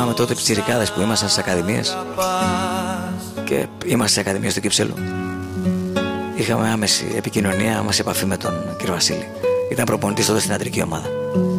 θυμάμαι τότε πιτσιρικάδες που ήμασταν στις ακαδημίες και είμαστε στις ακαδημίες του Κυψέλου. Είχαμε άμεση επικοινωνία, άμεση επαφή με τον κύριο Βασίλη. Ήταν προπονητής τότε στην αντρική ομάδα.